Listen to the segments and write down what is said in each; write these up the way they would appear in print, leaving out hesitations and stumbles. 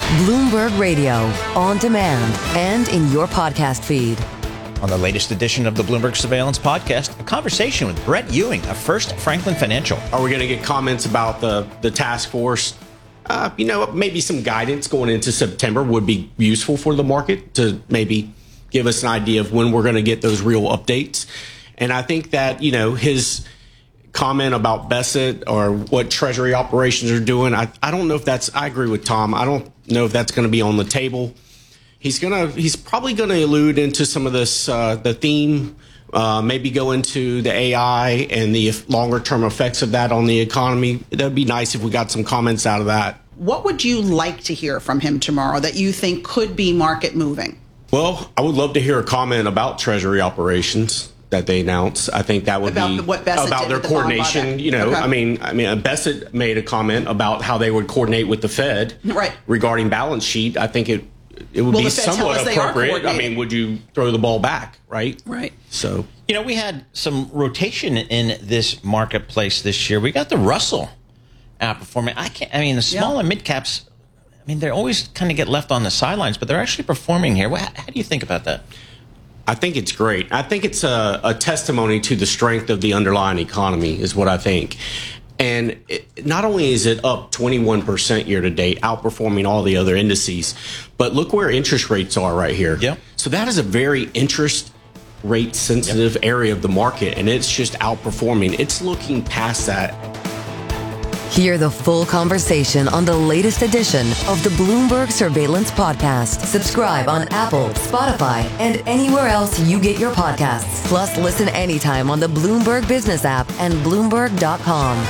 Bloomberg Radio, on demand and in your podcast feed. On the latest edition of the Bloomberg Surveillance Podcast, a conversation with Brett Ewing of First Franklin Financial. Are we going to get comments about the task force? Maybe some guidance going into September would be useful for the market to maybe give us an idea of when we're going to get those real updates. And I think that, his comment about Bessent or what Treasury operations are doing, I don't know if I agree with Tom. I don't know if that's going to be on the table. He's probably going to allude into some of this, the theme, maybe go into the AI and the longer term effects of that on the economy. That'd be nice if we got some comments out of that. What would you like to hear from him tomorrow that you think could be market moving? Well, I would love to hear a comment about Treasury operations that they announced. I think that would be what Bessent about their coordination. Okay. I mean, Bessent made a comment about how they would coordinate with the Fed, right, regarding balance sheet. I think it would be somewhat appropriate. I mean, would you throw the ball back, right? Right. So, we had some rotation in this marketplace this year. We got the Russell outperforming. The small and mid caps, they always kind of get left on the sidelines, but they're actually performing here. How do you think about that? I think it's great. I think it's a testimony to the strength of the underlying economy is what I think. And not only is it up 21% year to date, outperforming all the other indices, but look where interest rates are right here. Yeah. So that is a very interest rate sensitive area of the market, and it's just outperforming. It's looking past that. Hear the full conversation on the latest edition of the Bloomberg Surveillance Podcast. Subscribe on Apple, Spotify, and anywhere else you get your podcasts. Plus, listen anytime on the Bloomberg Business app and Bloomberg.com.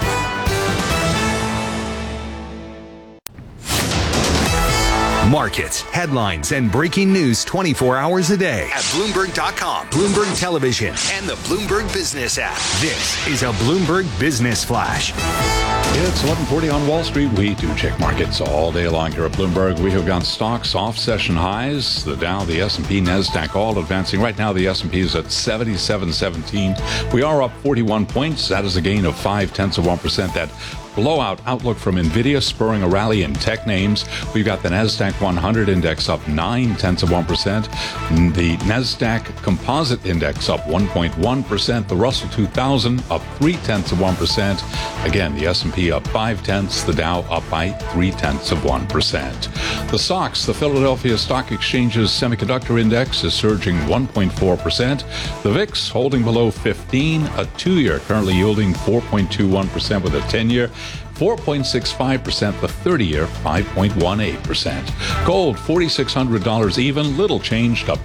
Markets, headlines, and breaking news 24 hours a day at Bloomberg.com, Bloomberg Television, and the Bloomberg Business app. This is a Bloomberg Business Flash. It's 11:40 on Wall Street. We do check markets all day long here at Bloomberg. We have got stocks off session highs. The Dow, the S&P, NASDAQ all advancing. Right now, the S&P is at 77.17. We are up 41 points. That is a gain of 0.5%. That blowout outlook from NVIDIA spurring a rally in tech names. We've got the NASDAQ 100 index up 0.9%. The NASDAQ Composite Index up 1.1%. The Russell 2000 up 0.3%. Again, the S&P up 0.5. The Dow up by 0.3%. The SOX, the Philadelphia Stock Exchange's Semiconductor Index, is surging 1.4%. The VIX holding below 15. A 2-year currently yielding 4.21% with a 10-year. 4.65%, the 30-year, 5.18%. Gold, $4,600 even, little changed, up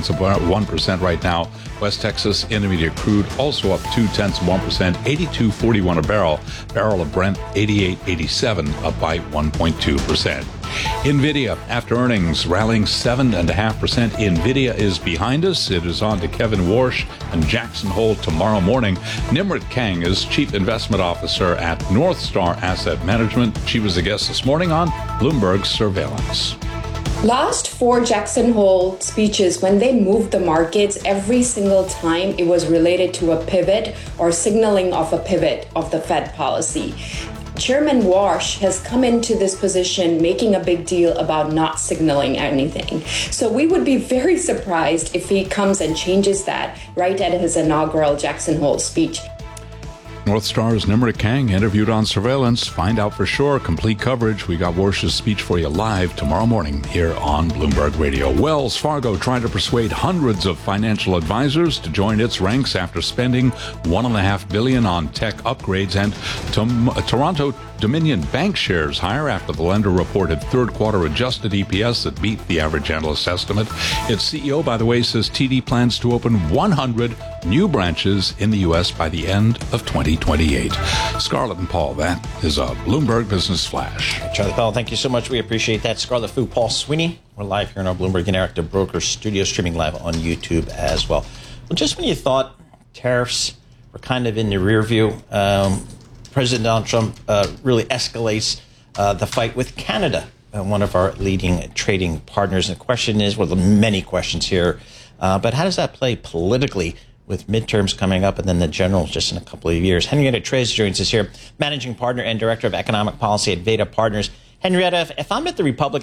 0.2% right now. West Texas Intermediate crude also up 0.2%, 82.41 a barrel. Barrel of Brent, 88.87, up by 1.2%. NVIDIA, after earnings, rallying 7.5%. NVIDIA is behind us. It is on to Kevin Warsh and Jackson Hole tomorrow morning. Nimrit Kang is Chief Investment Officer at North Star Asset Management. She was a guest this morning on Bloomberg Surveillance. Last 4 Jackson Hole speeches, when they moved the markets, every single time it was related to a pivot or signaling of a pivot of the Fed policy. Chairman Warsh has come into this position making a big deal about not signaling anything. So we would be very surprised if he comes and changes that right at his inaugural Jackson Hole speech. North Star's Nimrit Kang interviewed on Surveillance. Find out for sure. Complete coverage. We got Warsh's speech for you live tomorrow morning here on Bloomberg Radio. Wells Fargo trying to persuade hundreds of financial advisors to join its ranks after spending $1.5 billion on tech upgrades, and Toronto Dominion Bank shares higher after the lender reported third quarter adjusted EPS that beat the average analyst estimate. Its CEO, by the way, says TD plans to open 100 new branches in the U.S. by the end of 2028. Scarlett and Paul, that is a Bloomberg Business Flash. Charlie Powell, thank you so much. We appreciate that. Scarlett Fu, Paul Sweeney. We're live here in our Bloomberg Interactive Brokers studio, streaming live on YouTube as well. Well, just when you thought tariffs were kind of in the rear view, President Donald Trump really escalates the fight with Canada, one of our leading trading partners. And the question is, well, there are many questions here, but how does that play politically with midterms coming up and then the generals just in a couple of years? Henrietta Trez joins us here, managing partner and director of economic policy at Veda Partners. Henrietta, if I'm at the Republican